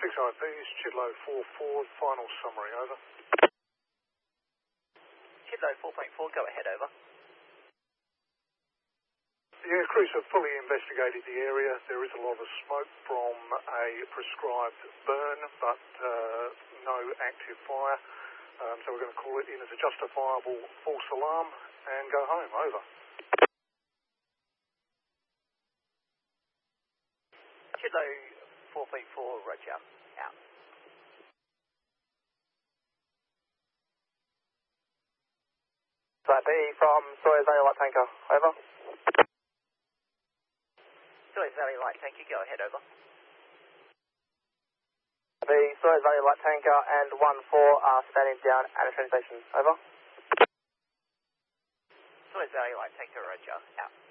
6 IPs, Chidlow 4-4, final summary, over. Chidlow 4.4, go ahead, over. Yeah, crews have fully investigated the area. There is a lot of smoke from a prescribed burn, but no active fire. So we're going to call it in as a justifiable false alarm and go home, over. Chidlow 4.4, roger, out. Flight B from Sawyers Valley Light Tanker, over. Sawyers Valley Light Tanker, go ahead, over. The Sawyers Valley Light Tanker and 1-4 are standing down at a train station, over. Sawyers Valley Light Tanker, roger, out.